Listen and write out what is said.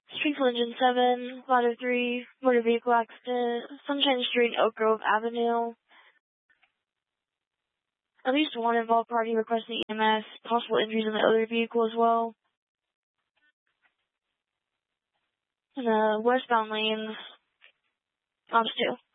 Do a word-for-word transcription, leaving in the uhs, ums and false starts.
Springfield Engine seven, Ladder three, motor vehicle accident, Sunshine Street, Oak Grove Avenue. At least one involved party requesting E M S, possible injuries in the other vehicle as well. And the westbound lanes, ops two.